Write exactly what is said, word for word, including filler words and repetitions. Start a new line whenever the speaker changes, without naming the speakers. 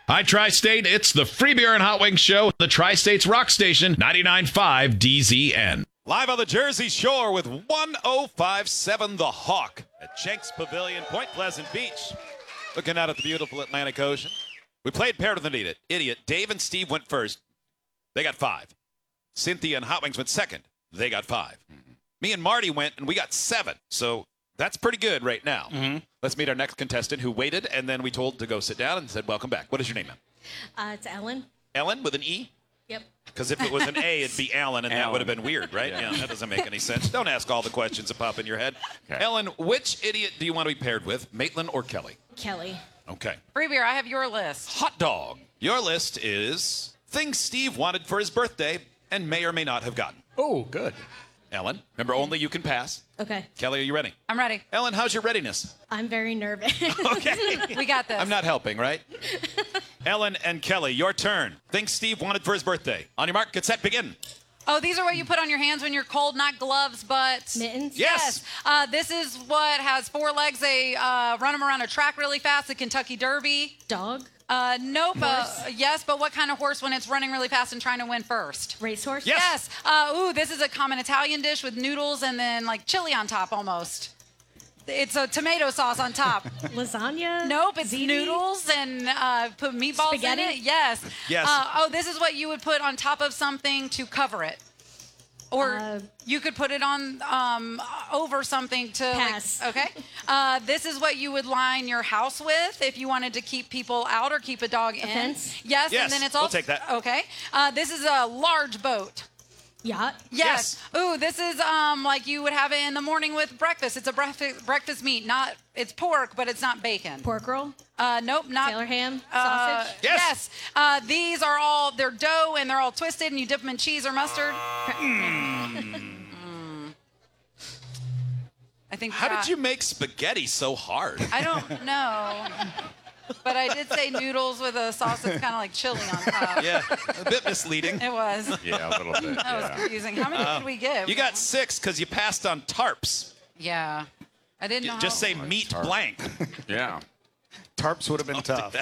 Hi, Tri-State. It's the Free Beer and Hot Wings Show, the Tri-State's Rock Station, ninety-nine point five D Z N.
Live on the Jersey Shore with one oh five point seven The Hawk at Jenks Pavilion, Point Pleasant Beach. Looking out at the beautiful Atlantic Ocean. We played Paired with an Idiot. Idiot. Dave and Steve went first. They got five. Cynthia and Hot Wings went second. They got five. Mm-hmm. Me and Marty went, and we got seven. So that's pretty good right now. Mm-hmm. Let's meet our next contestant who waited, and then we told to go sit down and said, welcome back. What is your name, ma'am?
Uh, it's Ellen.
Ellen with an E?
Yep.
Because if it was an A, it'd be Alan, and
Alan.
that would have been weird, right?
Yeah.
Yeah, that doesn't make any sense. Don't ask all the questions that pop in your head.
Okay.
Ellen, which idiot do you want to be paired with, Maitland or Kelly?
Kelly.
Okay.
Free Beer, I have your list.
Hot dog. Your list is things Steve wanted for his birthday and may or may not have gotten.
Oh, good.
Ellen, remember, only you can pass.
Okay.
Kelly, are you ready?
I'm ready.
Ellen, how's your readiness?
I'm very nervous.
Okay.
We got this.
I'm not helping, right? Ellen and Kelly, your turn. Things Steve wanted for his birthday. On your mark, get set, begin.
Oh, these are what you put on your hands when you're cold, not gloves, but...
Mittens?
Yes.
Uh, this is what has four legs. They uh, run them around a track really fast, the Kentucky Derby.
Dog?
Uh, nope. Uh,
Horse?
yes, but what kind of horse when it's running really fast and trying to win first?
Racehorse?
Yes.
Yes. Uh, ooh, this is a common Italian dish with noodles and then like chili on top almost. It's a tomato sauce on top.
Lasagna?
Nope, it's
Ziti?
noodles and uh, put meatballs
Spaghetti?
in it. Yes.
Yes.
Uh, oh, this is what you would put on top of something to cover it. Or
Uh,
you could put it on um, over something to. like-
Pass.
okay. Uh, this is what you would line your house with if you wanted to keep people out or keep a dog in.
fence?
Yes,
Yes,
and then it's
we'll
also
take that.
Okay. Uh, this is a large boat.
Yacht?
Yes. Ooh, this is um like you would have it in the morning with breakfast. It's a breakfast breakfast meat. Not it's pork, but it's not bacon.
Pork roll?
Uh, nope, not
Taylor ham?
uh,
Sausage?
Yes.
Yes. Uh, these are all they're dough and they're all twisted and you dip them in cheese or mustard. Mm. I think.
How
that-
did you make spaghetti so hard?
I don't know. But I did say noodles with a sauce that's kind of like chili on top.
Yeah, a bit misleading.
It was.
Yeah, a little bit.
That was
Yeah.
confusing. How many did we give?
You got six because you passed on tarps.
Yeah. I didn't know.
Just
how-
say meat
tarp.
blank.
Yeah.
Tarps would have been tough.